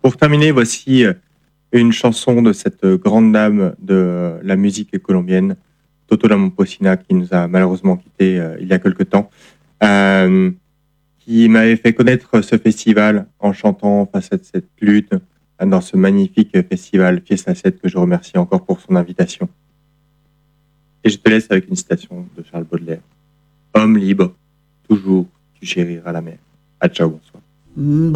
Pour terminer, voici une chanson de cette grande dame de la musique colombienne, Toto La Momposina, qui nous a malheureusement quittés il y a quelque temps, qui m'avait fait connaître ce festival en chantant face à cette lutte dans ce magnifique festival Fiesta 7 que je remercie encore pour son invitation. Et je te laisse avec une citation de Charles Baudelaire. Homme libre, toujours tu chériras la mer. À ciao, bonsoir.